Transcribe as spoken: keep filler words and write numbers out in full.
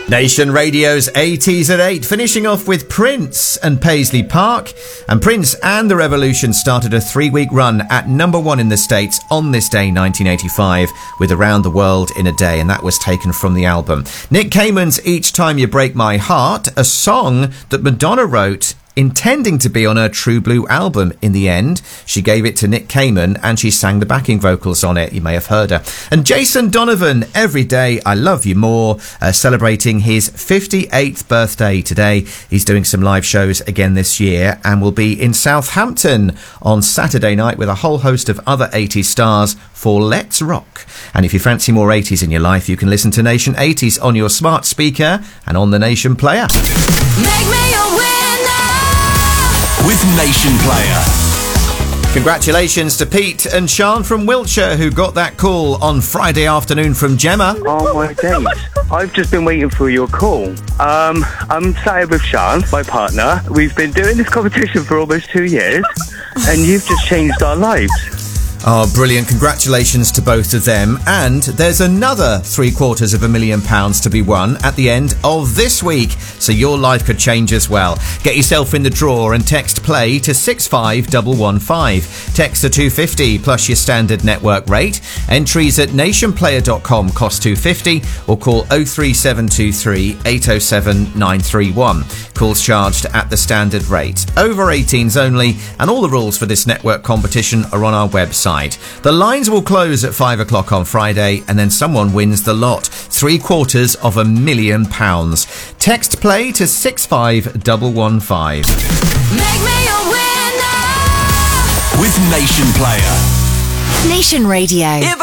Nation Radio's eighties at eight, finishing off with Prince and Paisley Park. And Prince and the Revolution started a three-week run at number one in the States on this day, nineteen eighty-five, with Around the World in a Day, and that was taken from the album. Nick Cayman's Each Time You Break My Heart, a song that Madonna wrote intending to be on her True Blue album. In the end, she gave it to Nick Cayman and she sang the backing vocals on it. You may have heard her. And Jason Donovan, Every Day I Love You More, uh, celebrating his fifty-eighth birthday today. He's doing some live shows again this year and will be in Southampton on Saturday night with a whole host of other eighties stars for Let's Rock. And if you fancy more eighties in your life, you can listen to Nation eighties on your smart speaker and on the Nation Player. Make me a winner with Nation Player. Congratulations to Pete and Sean from Wiltshire who got that call on Friday afternoon from Gemma. Oh my days. I've just been waiting for your call. Um, I'm sat here with Sean, my partner. We've been doing this competition for almost two years and you've just changed our lives. Oh, brilliant. Congratulations to both of them. And there's another three quarters of a million pounds to be won at the end of this week. So your life could change as well. Get yourself in the draw and text play to six five one one five. Text to two fifty plus your standard network rate. Entries at nationplayer dot com cost two fifty or call oh three seven two three eight oh seven nine three one. Calls charged at the standard rate. Over eighteens only, and all the rules for this network competition are on our website. The lines will close at five o'clock on Friday and then someone wins the lot. Three quarters of a million pounds. Text play to six five one one five. Make me a winner with Nation Player. Nation Radio.